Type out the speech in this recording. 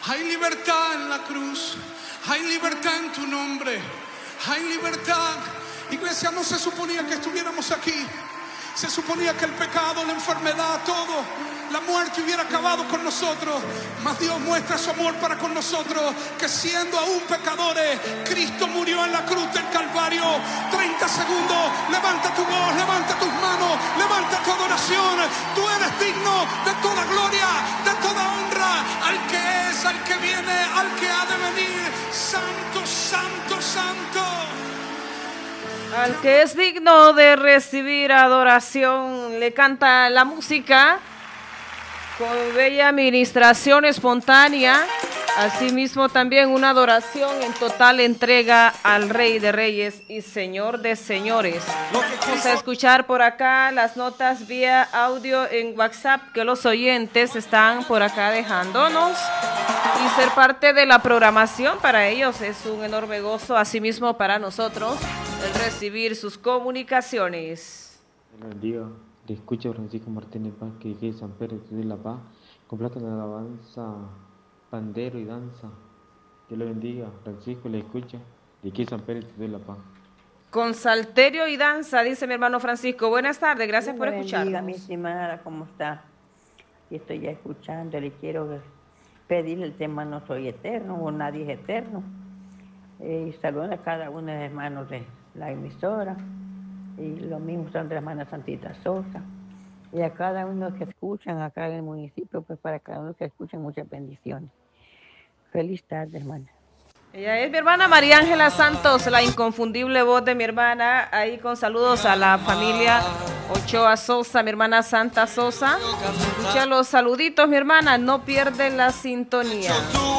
Hay libertad en la cruz. Hay libertad en tu nombre. Hay libertad. Iglesia, no se suponía que estuviéramos aquí. Se suponía que el pecado, la enfermedad, todo, la muerte hubiera acabado con nosotros. Mas Dios muestra su amor para con nosotros, que siendo aún pecadores, Cristo murió en la cruz del Calvario. 30 segundos, levanta tu voz, levanta tus manos, levanta tu adoración. Tú eres digno de toda gloria, de toda honra, al que es, al que viene, al que ha de venir. Santo, santo, santo. Al que es digno de recibir adoración, le canta la música con bella administración espontánea, asimismo también una adoración en total entrega al Rey de Reyes y Señor de Señores. Vamos a escuchar por acá las notas vía audio en WhatsApp que los oyentes están por acá dejándonos, y ser parte de la programación para ellos es un enorme gozo, asimismo para nosotros, el recibir sus comunicaciones. Buenos días, te escucha Francisco Martínez Paz, que de San Pedro de la Paz, completa la alabanza, pandero y danza. Dios le bendiga, Francisco le escucha, de aquí San Pedro de la Paz. Con salterio y danza, dice mi hermano Francisco. Buenas tardes, gracias por escucharnos. Bendiga, mi estimada, ¿cómo está? Y estoy ya escuchando, le quiero pedir el tema No Soy Eterno, o Nadie es Eterno. Y saludo a cada uno de los hermanos de la emisora, y lo mismo son de la hermana Santita Sosa, y a cada uno que escuchan acá en el municipio, pues para cada uno que escuchan muchas bendiciones. Feliz tarde, hermana. Ella es mi hermana María Ángela Santos, la inconfundible voz de mi hermana, ahí con saludos a la familia Ochoa Sosa, mi hermana Santa Sosa. Escucha los saluditos, mi hermana, no pierde la sintonía.